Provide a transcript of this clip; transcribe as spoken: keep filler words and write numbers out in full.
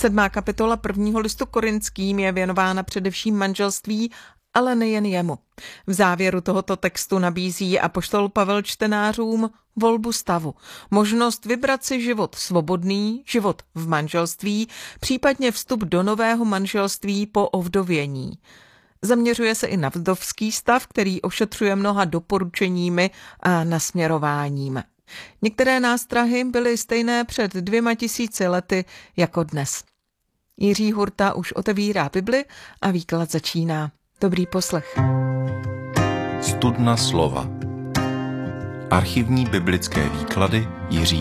Sedmá kapitola prvního listu Korinským je věnována především manželství, ale nejen jemu. V závěru tohoto textu nabízí apoštol Pavel čtenářům volbu stavu, možnost vybrat si život svobodný, život v manželství, případně vstup do nového manželství po ovdovění. Zaměřuje se i na vdovský stav, který ošetřuje mnoha doporučeními a nasměrováním. Některé nástrahy byly stejné před dvěma tisíci lety jako dnes. Jiří Hurta už otevírá Bibli a výklad začíná. Dobrý poslech. Studna slova. Archivní biblické výklady Jiří